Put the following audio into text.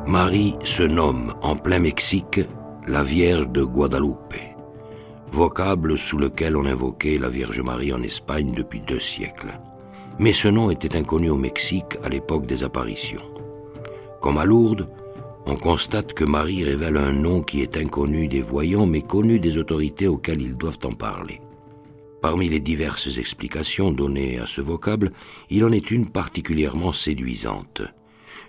Marie se nomme, en plein Mexique, la Vierge de Guadalupe, vocable sous lequel on invoquait la Vierge Marie en Espagne depuis 2 siècles. Mais ce nom était inconnu au Mexique à l'époque des apparitions. Comme à Lourdes, on constate que Marie révèle un nom qui est inconnu des voyants, mais connu des autorités auxquelles ils doivent en parler. Parmi les diverses explications données à ce vocable, il en est une particulièrement séduisante –